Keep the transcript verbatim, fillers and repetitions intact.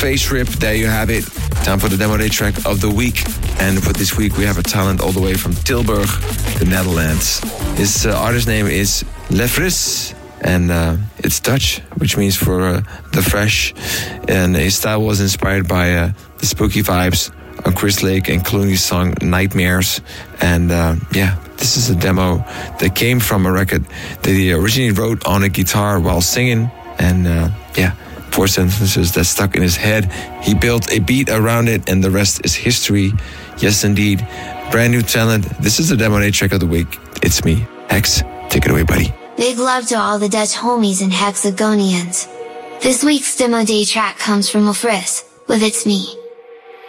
Face Rip. There you have it. Time for the demo day track of the week. And for this week, we have a talent all the way from Tilburg, the Netherlands. His uh, artist name is Le Fris. And uh, it's Dutch, which means for uh, the fresh. And his style was inspired by uh, the spooky vibes on Chris Lake and Clooney's song Nightmares. And uh, yeah, this is a demo that came from a record that he originally wrote on a guitar while singing. And uh, yeah, four sentences that stuck in his head. He built a beat around it, and the rest is history. Yes, indeed. Brand new talent. This is the demo day track of the week. It's me, Hex. Take it away, buddy. Big love to all the Dutch homies and Hexagonians. This week's demo day track comes from Lefris, with It's Me.